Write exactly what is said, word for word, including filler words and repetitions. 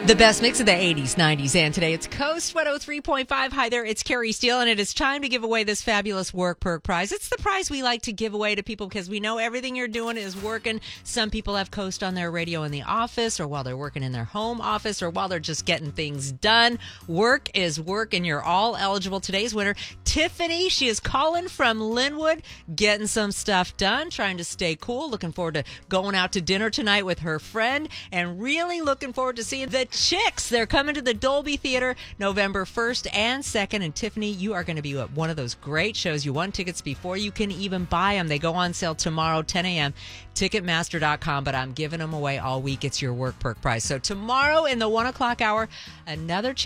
The best mix of the eighties, nineties, and today. It's Coast one oh three point five. Hi there, it's Carrie Steele, and it is time to give away this fabulous Work Perk prize. It's the prize we like to give away to people because we know everything you're doing is working. Some people have Coast on their radio in the office, or while they're working in their home office, or while they're just getting things done. Work is work, and you're all eligible. Today's winner, Tiffany. She is calling from Linwood, getting some stuff done, trying to stay cool, looking forward to going out to dinner tonight with her friend, and really looking forward to seeing the Chicks. They're coming to the Dolby Theater November first and second. And Tiffany, you are going to be at one of those great shows. You won tickets before you can even buy them. They go on sale tomorrow, ten a.m., ticketmaster dot com. But I'm giving them away all week. It's your Work Perk prize. So tomorrow in the one o'clock hour, another chance.